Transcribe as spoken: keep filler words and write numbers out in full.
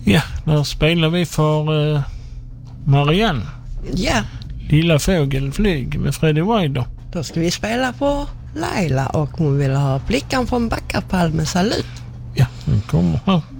Ja, där spelar vi för uh, Marianne. Ja. Lilla fågel flyg med Freddie Wider. Då ska vi spela på Laila och hon vill ha Flickan från Backapall med Salut. Ja, den kommer här.